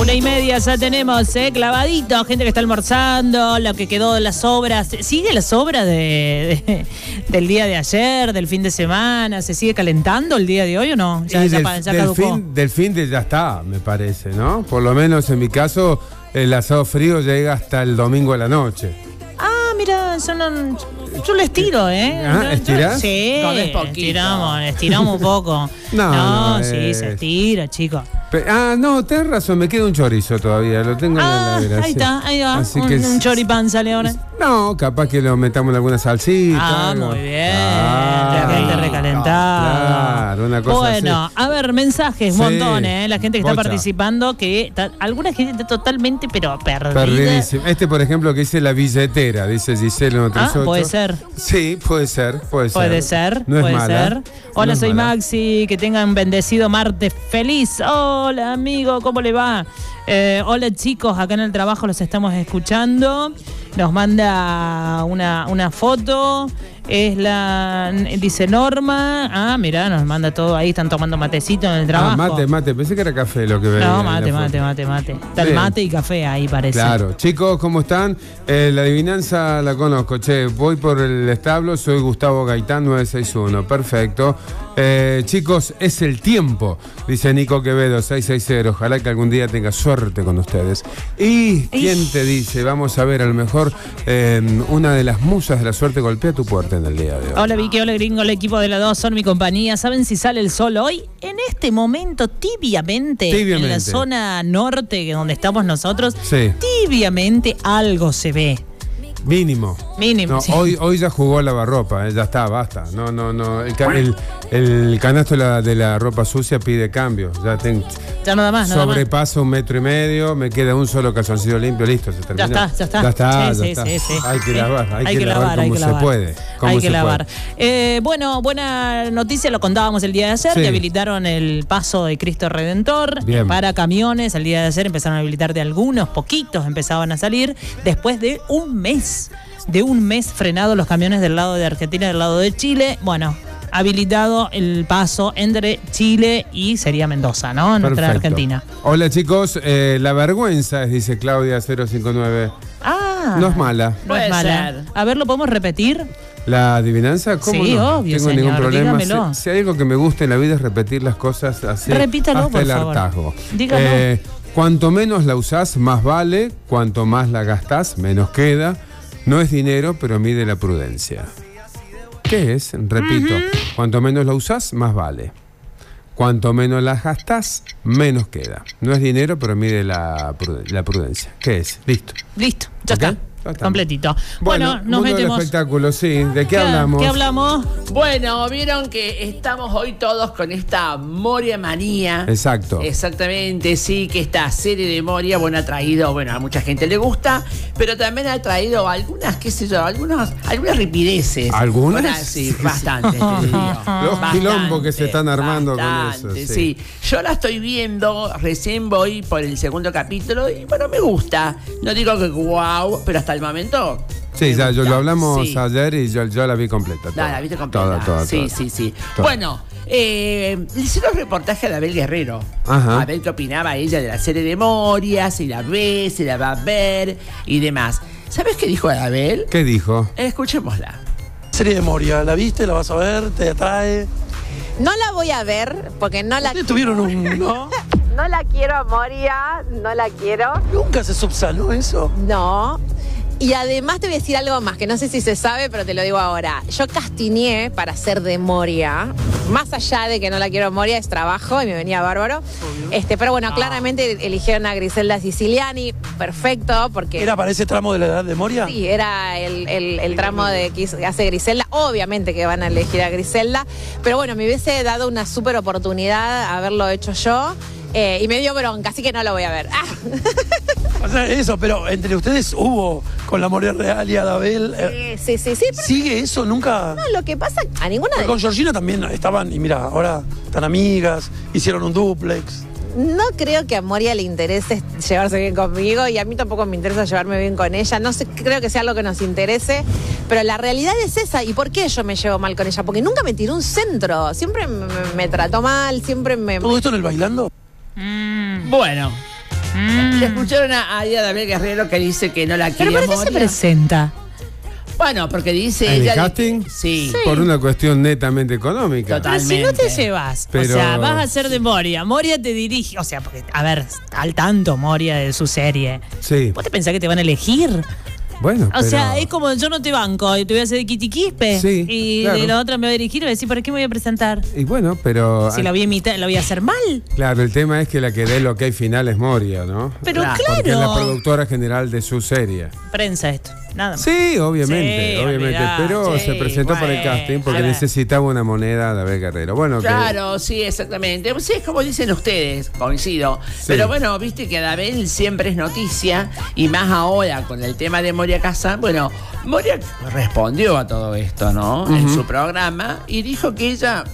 1:30 ya tenemos, clavadito, gente que está almorzando, lo que quedó de las sobras. ¿Sigue la sobra del día de ayer, del fin de semana? ¿Se sigue calentando el día de hoy o no? Ya caducó. Del fin de ya está, me parece, ¿no? Por lo menos en mi caso, el asado frío llega hasta el domingo a la noche. Mira, yo lo estiro, ¿Estirás? Sí, estiramos un poco. No, sí, se estira, chicos. No, tenés razón, me queda un chorizo todavía, lo tengo en la heladera. Ahí va, un choripán sale ahora. No, capaz que lo metamos en alguna salsita. Muy bien, recalentada. Claro, una cosa bueno, así. A ver, mensajes, un montón, la gente que está participando, alguna gente está totalmente, pero perdidísima. Por ejemplo, que dice la billetera, dice Giselle 138. Puede ser. Sí, puede ser. Puede ser. Hola, soy Maxi, que tengan un bendecido martes feliz. Hola, amigo, ¿cómo le va? Hola, chicos, acá en el trabajo los estamos escuchando. Nos manda una foto. Dice Norma. Mirá, nos manda todo ahí. Están tomando matecito en el trabajo. Mate. Pensé que era café lo que veía. No, mate. Está el mate y café ahí, parece. Claro. Chicos, ¿cómo están? La adivinanza la conozco. Voy por el establo. Soy Gustavo Gaitán 961. Perfecto. Chicos, es el tiempo, dice Nico Quevedo 660. Ojalá que algún día tenga suerte con ustedes. ¿Y quién te dice? Vamos a ver, a lo mejor una de las musas de la suerte golpea tu puerta en el día de hoy. Hola Vicky, hola Gringo, el equipo de la 2 son mi compañía. ¿Saben si sale el sol hoy? En este momento, tibiamente. En la zona norte donde estamos nosotros, tibiamente algo se ve. Mínimo. No, sí. Hoy ya jugó lavarropa, ya está, basta. No. El canasto de la ropa sucia pide cambio. Ya nada más. Sobrepasa 1,5 metros, me queda un solo calzoncillo limpio, listo, se terminó. Ya está. Sí. Hay que lavar como se puede. Hay que lavar. Bueno, buena noticia, lo contábamos el día de ayer, que habilitaron el paso de Cristo Redentor para camiones. El día de ayer empezaron a habilitar de algunos, poquitos empezaban a salir, después de un mes. Frenado los camiones del lado de Argentina y del lado de Chile. Bueno, habilitado el paso entre Chile y sería Mendoza, ¿no? Nuestra Argentina. Hola chicos, la vergüenza, dice Claudia 059. No es mala. No es mala. A ver, ¿lo podemos repetir? ¿La adivinanza? ¿Cómo sí, no? Obvio, Tengo señor, ningún problema. Dígamelo. Si hay algo que me gusta en la vida es repetir las cosas así. Repítalo, hasta por el favor. hartazgo. Dígalo. Cuanto menos la usás, más vale. Cuanto más la gastás, menos queda. No es dinero, pero mide la prudencia. ¿Qué es? Repito, cuanto menos la usás, más vale. Cuanto menos la gastás, menos queda. No es dinero, pero mide la prudencia. ¿Qué es? Listo. Ya está. Completito. Bueno, nos metemos. Del espectáculo, sí. ¿De qué hablamos? ¿Qué hablamos? Bueno, vieron que estamos hoy todos con esta Moria manía. Exacto. Exactamente, sí, que esta serie de Moria, ha traído, a mucha gente le gusta, pero también ha traído algunas, algunas ripideces. ¿Algunas? Bueno, sí, bastante, te digo. Los quilombos que se están armando con eso. Sí. Yo la estoy viendo, recién voy por el segundo capítulo y me gusta. No digo que wow, pero hasta el momento. Sí, ya lo hablamos ayer y yo la vi completa. La viste completa. Toda. Sí. Toda. Bueno, le hicieron reportaje a Abel Guerrero. Ajá. A ver qué opinaba ella de la serie de Moria, si la ve, si la va a ver y demás. ¿Sabes qué dijo Abel? ¿Qué dijo? Escuchémosla. Serie de Moria, ¿la viste? ¿La vas a ver? ¿Te atrae? No la voy a ver porque no la... ¿Ustedes tuvieron no? No la quiero a Moria, no la quiero. ¿Nunca se subsanó eso? No. Y además te voy a decir algo más, que no sé si se sabe, pero te lo digo ahora. Yo castineé para ser de Moria. Más allá de que no la quiero a Moria, es trabajo y me venía bárbaro. Pero bueno, claramente eligieron a Griselda Siciliani. Perfecto, porque... ¿Era para ese tramo de la edad de Moria? Sí, era el tramo que hace Griselda. Obviamente que van a elegir a Griselda. Pero bueno, me hubiese dado una súper oportunidad haberlo hecho yo. Y me dio bronca, así que no lo voy a ver. O sea, eso, pero entre ustedes hubo con la Moria Real y Adabel. Sí. ¿Sigue eso? ¿Nunca? No, lo que pasa, a ninguna de... Con Georgina también estaban, y mira, ahora están amigas, hicieron un dúplex. No creo que a Moria le interese llevarse bien conmigo y a mí tampoco me interesa llevarme bien con ella. No sé, creo que sea algo que nos interese, pero la realidad es esa. ¿Y por qué yo me llevo mal con ella? Porque nunca me tiró un centro. Siempre me trató mal, siempre me... ¿Todo esto en el bailando? Bueno, Le escucharon a David Guerrero que dice que no la quiere. ¿Pero por qué se presenta? Bueno, porque dice ¿En ella. el casting? Sí. Por una cuestión netamente económica. Totalmente. Pero si no te llevas, Pero... o sea, vas a hacer de Moria. Moria te dirige, o sea, porque, a ver, al tanto Moria de su serie. Sí. ¿Vos te pensás que te van a elegir? Bueno, O sea, es como yo no te banco y te voy a hacer de Quitiquispe. Sí, y claro. de la otra me voy a dirigir y voy a decir, ¿para qué me voy a presentar? Y bueno, pero... Si la voy a imitar, la voy a hacer mal. Claro, el tema es que la que dé lo que hay final es Moria, ¿no? Pero Claro, Porque es la claro. productora general de su serie. Prensa esto, nada más. Sí, obviamente, Sí, obviamente. olvidá, Pero sí, se presentó para el bueno, casting porque a ver. necesitaba una moneda de Abel Guerrero. Bueno, Claro, sí, exactamente. Sí, es como dicen ustedes, coincido. Sí. Pero bueno, viste que Adabel siempre es noticia, y más ahora con el tema de Moria Kazan. Bueno, Moria respondió a todo esto, ¿no? En su programa, y dijo que ella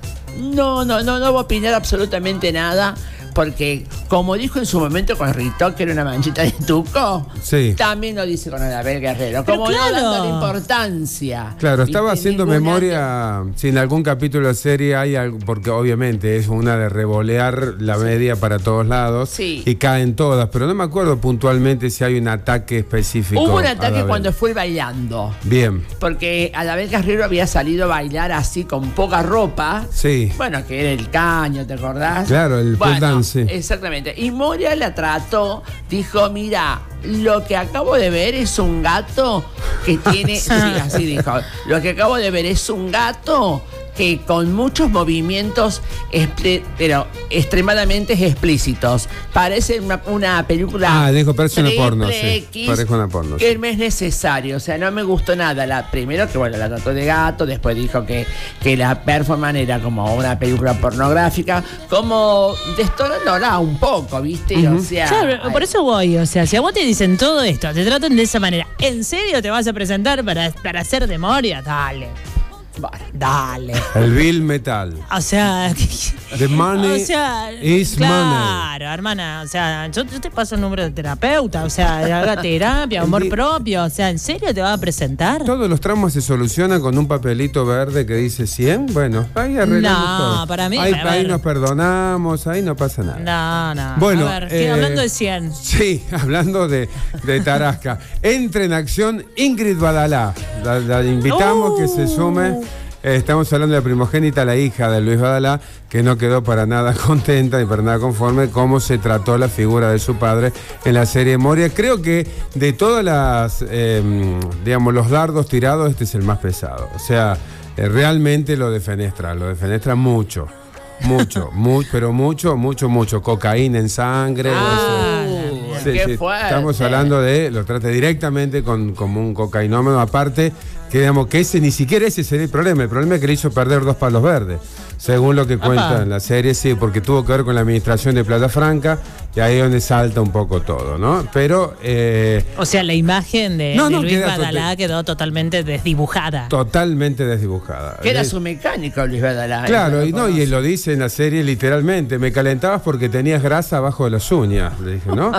no va a opinar absolutamente nada. Porque, como dijo en su momento con Rito, que era una manchita de tuco, Sí. también lo dice con Adabel Guerrero. Pero Como claro. no dando la importancia. Claro, estaba ¿Viste? haciendo Ninguna- memoria si en algún capítulo de serie hay algo, porque obviamente es una de revolear la media para todos lados Sí. y caen todas, pero no me acuerdo puntualmente si hay un ataque específico. Hubo un a ataque Adabel. cuando fue bailando. Bien, Porque Adabel Guerrero había salido a bailar así con poca ropa. sí. Bueno, que era el caño, ¿te acordás? Claro, el pole dance. Exactamente. Y Moria la trató, dijo, mira, lo que acabo de ver es un gato que tiene... sí, así dijo. Lo que acabo de ver es un gato que con muchos movimientos, pero extremadamente explícitos. Parece una película... Parece una porno, triple sí. X, Parece una porno, que sí. me es necesario, o sea, no me gustó nada. Primero que, bueno, la trató de gato, después dijo que la performance era como una película pornográfica, como destonándola un poco, ¿viste? O sea... Claro, por eso voy, o sea, si a vos te dicen todo esto, te tratan de esa manera, ¿en serio te vas a presentar para hacer de Moria? Dale. Bueno. Dale. El Bill Metal. O sea, The money o sea, is claro, hermana, o sea, yo te paso el número de terapeuta, o sea, haga terapia, amor propio, o sea, ¿en serio te vas a presentar? Todos los tramos se solucionan con un papelito verde que dice 100. Bueno, ahí arreglamos No, todo. para mí, Ahí, a ver. ahí nos perdonamos, ahí no pasa nada. No. Bueno, a ver, hablando de 100. Sí, hablando de Tarasca. Entra en acción Ingrid Badalá. La invitamos que se sume. Estamos hablando de la primogénita, la hija de Luis Badalá, que no quedó para nada contenta ni para nada conforme cómo se trató la figura de su padre en la serie Moria. Creo que de todas las, digamos, los dardos tirados, este es el más pesado. O sea, realmente lo defenestra mucho. Pero mucho. Cocaína en sangre. Sí, qué fuerte. Estamos hablando lo trata directamente como un cocainómano. Aparte, que digamos que ese ni siquiera ese sería el problema. El problema es que le hizo perder 2 palos verdes. Según lo que cuenta en la serie, sí, porque tuvo que ver con la administración de Plata Franca, y ahí es donde salta un poco todo, ¿no? Pero... o sea, la imagen de Luis queda Badalá quedó totalmente desdibujada. Totalmente desdibujada. Que era su mecánico, Luis Badalá. Claro, y él lo dice en la serie literalmente, me calentabas porque tenías grasa abajo de las uñas, le dije, ¿no?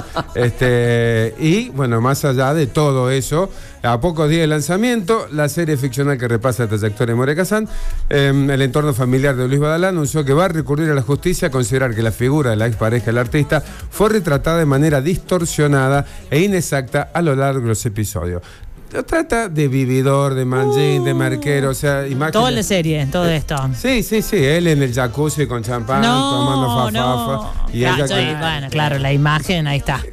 Y bueno, más allá de todo eso, a pocos días de lanzamiento, la serie ficcional que repasa la trayectoria de Moria Kazan, el entorno familiar de Luis Badalá anunció que va a recurrir a la justicia a considerar que la figura de la expareja del artista fue retratada de manera distorsionada e inexacta a lo largo de los episodios. Trata de vividor, de manjín, de merquero, o sea, imágenes. Toda la serie, todo esto. Sí, él en el jacuzzi con champán, tomando fafafa. Y ella Bueno, claro, la imagen, ahí está.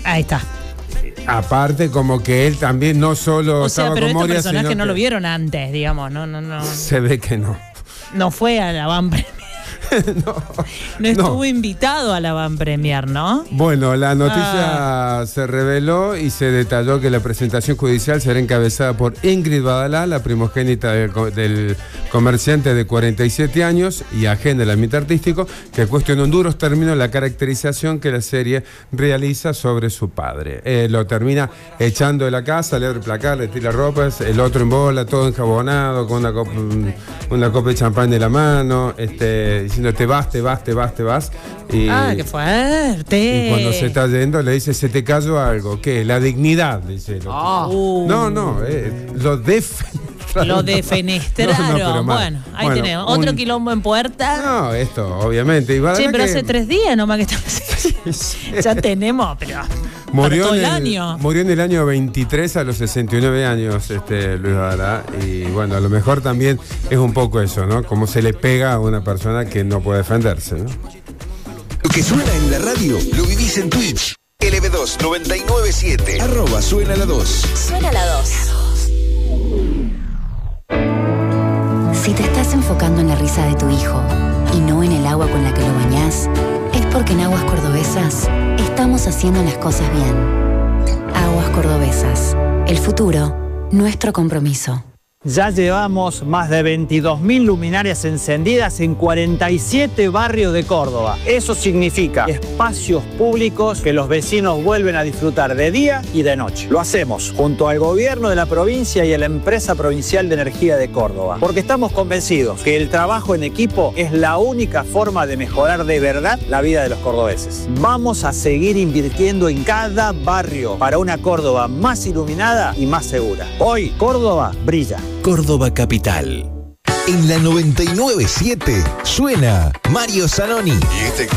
Aparte, como que él también no solo O sea, estaba pero con estos Moria, personajes sino no lo que vieron antes, digamos, no. se ve que no. No fue a la Van Premier. No estuvo invitado a la Van Premier, ¿no? Bueno, la noticia se reveló y se detalló que la presentación judicial será encabezada por Ingrid Badalá, la primogénita del comerciante de 47 años y ajena del ambiente artístico, que cuestionó en duros términos la caracterización que la serie realiza sobre su padre. Lo termina echando de la casa, le abre el placar, le tira ropas, el otro en bola, todo enjabonado, con una copa de champán de la mano, diciendo te vas. Y, qué fuerte. y cuando se está yendo le dice, se te cayó algo. ¿Qué? La dignidad, dice el otro. No, lo Lo defenestraron. Bueno, ahí tenemos. Otro quilombo en puerta. No, esto, obviamente. Y sí, pero hace 3 días nomás que estamos. Ya tenemos, pero. Murió todo el año. Murió en el año 23 a los 69 años Luis Badalá. Y bueno, a lo mejor también es un poco eso, ¿no? Cómo se le pega a una persona que no puede defenderse, ¿no? Lo que suena en la radio, lo vivís en Twitch. LB2 997 @suena la 2. Suena la 2. Si te estás enfocando en la risa de tu hijo y no en el agua con la que lo bañás, es porque en Aguas Cordobesas estamos haciendo las cosas bien. Aguas Cordobesas. El futuro, nuestro compromiso. Ya llevamos más de 22.000 luminarias encendidas en 47 barrios de Córdoba. Eso significa espacios públicos que los vecinos vuelven a disfrutar de día y de noche. Lo hacemos junto al gobierno de la provincia y a la empresa provincial de energía de Córdoba, porque estamos convencidos que el trabajo en equipo es la única forma de mejorar de verdad la vida de los cordobeses. Vamos a seguir invirtiendo en cada barrio para una Córdoba más iluminada y más segura. Hoy, Córdoba brilla. Córdoba Capital. En la 99.7 suena Mario Zanoni.